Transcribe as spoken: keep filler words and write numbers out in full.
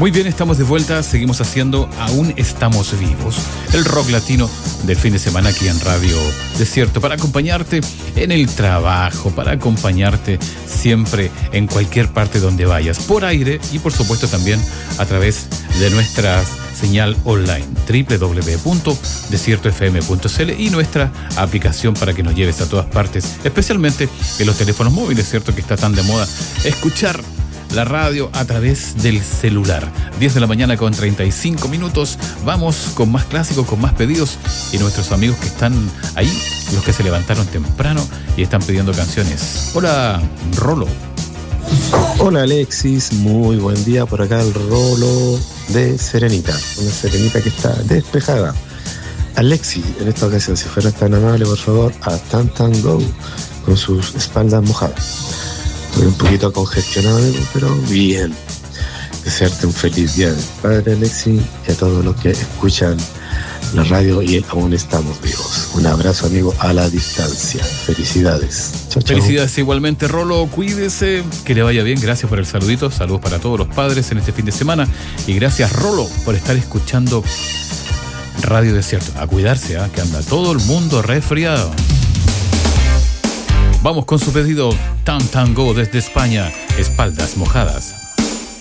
Muy bien, estamos de vuelta, seguimos haciendo Aún Estamos Vivos, el rock latino del fin de semana aquí en Radio Desierto, para acompañarte en el trabajo, para acompañarte siempre en cualquier parte donde vayas, por aire y por supuesto también a través de nuestra señal online, doble u doble u doble u punto desierto f m punto c l, y nuestra aplicación para que nos lleves a todas partes, especialmente en los teléfonos móviles, ¿cierto? Que está tan de moda escuchar la radio a través del celular. diez de la mañana con treinta y cinco minutos. Vamos con más clásicos, con más pedidos. Y nuestros amigos que están ahí, los que se levantaron temprano y están pidiendo canciones. Hola, Rolo. Hola, Alexis. Muy buen día. Por acá el Rolo de Serenita. Una Serenita que está despejada. Alexis, en esta ocasión, si fuera tan amable, por favor, a Tan Tan Go con sus espaldas mojadas. Estoy un poquito congestionado, pero bien. Desearte un feliz día del padre, Alexi, y a todos los que escuchan la radio y aún estamos vivos. Un abrazo, amigo, a la distancia. Felicidades. Chao, chao. Felicidades igualmente, Rolo. Cuídese, que le vaya bien. Gracias por el saludito. Saludos para todos los padres en este fin de semana. Y gracias, Rolo, por estar escuchando Radio Desierto. A cuidarse, ¿eh? Que anda todo el mundo resfriado. Vamos con su pedido Tan Tan Go desde España, espaldas mojadas.